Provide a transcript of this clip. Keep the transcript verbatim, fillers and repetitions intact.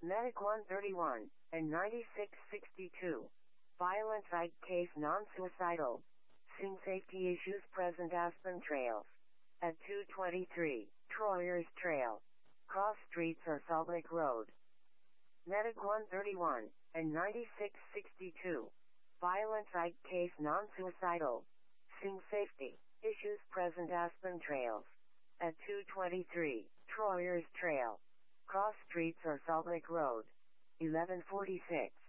Medic one thirty-one and ninety-six sixty-two. Violent site case non-suicidal. Scene safety issues present Aspen Trails. At two twenty-three, Troyers Trail. Cross streets or Salt Lake Road. Medic one thirty-one and ninety-six sixty-two. Violent site case non-suicidal. Scene safety issues present Aspen Trails. At two twenty-three, Troyers Trail. Cross streets or Salt Lake Road. eleven forty-six.